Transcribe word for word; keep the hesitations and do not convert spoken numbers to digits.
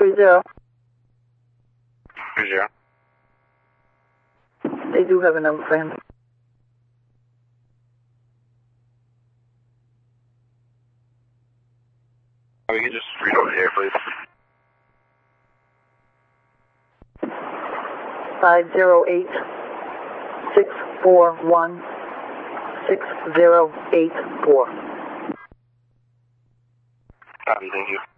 three zero. Three zero. They do have a number for him. We can just read over here, please. Five zero eight six four one six zero eight four. Copy, thank you.